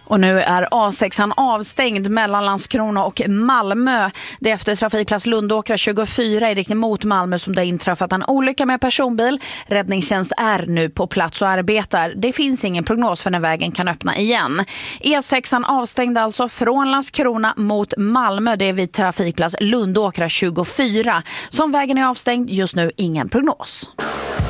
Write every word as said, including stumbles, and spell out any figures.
Och nu är A sexan avstängd mellan Landskrona och Malmö. Det är efter trafikplats Lundåkra tjugofyra i riktning mot Malmö som det har inträffat en olycka med personbil. Räddningstjänst är nu på plats och arbetar. Det finns ingen prognos för när vägen kan öppna igen. E sexan avstängd alltså från Landskrona mot Malmö. Det är vid trafikplats Lundåkra tjugofyra. Som vägen är avstängd just nu ingen prognos.